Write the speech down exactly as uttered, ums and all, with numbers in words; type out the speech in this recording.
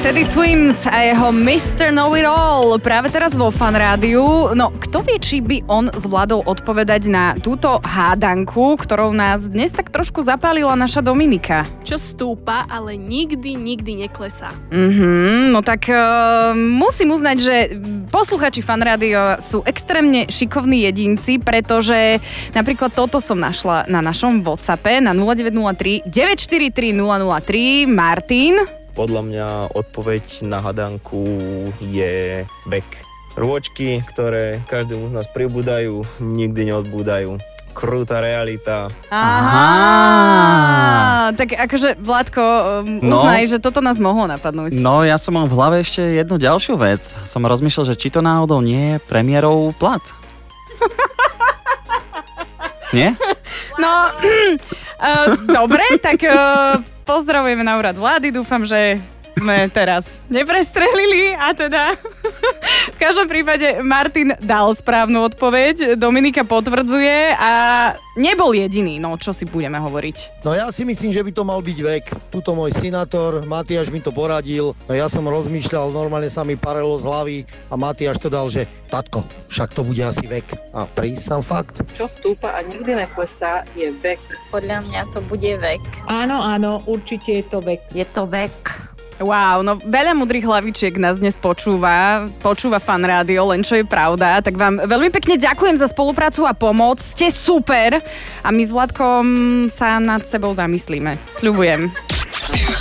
Teddy Swims a jeho mister Know-It-All práve teraz vo Fan Rádiu. No, kto vie, či by on zvládol odpovedať na túto hádanku, ktorou nás dnes tak trošku zapálila naša Dominika. Čo stúpa, ale nikdy, nikdy neklesá. Mhm, no tak uh, musím uznať, že posluchači Fan Rádio sú extrémne šikovní jedinci, pretože napríklad toto som našla na našom WhatsAppe na nula deväť nula tri deväť štyri tri nula nula tri. Martin? Podľa mňa odpoveď na hadanku je vek. Rôčky, ktoré každému z nás pribúdajú, nikdy neodbúdajú. Krúta realita. Aha. Tak akože, Vládko, uznaj, no, že toto nás mohlo napadnúť. No, ja som mal v hlave ešte jednu ďalšiu vec. Som rozmýšľal, že či to náhodou nie je premiérov plat. Nie? No, uh, dobre, tak uh, pozdravujeme na úrad vlády. Dúfam, že sme teraz neprestrelili a teda v každom prípade Martin dal správnu odpoveď, Dominika potvrdzuje a nebol jediný, no čo si budeme hovoriť. No ja si myslím, že by to mal byť vek. Tuto môj senátor, Matiáš mi to poradil, no ja som rozmýšľal, normálne sa mi parelo z hlavy a Matiáš to dal, že tatko, však to bude asi vek. A prísť sám fakt. Čo stúpa a nikdy neklesá je vek. Podľa mňa to bude vek. Áno, áno, určite je to vek. Je to vek. Wow, no veľa mudrých hlavičiek nás dnes počúva, počúva Fan Rádio, len čo je pravda. Tak vám veľmi pekne ďakujem za spoluprácu a pomoc, ste super a my s Vladkom sa nad sebou zamyslíme. Sľubujem.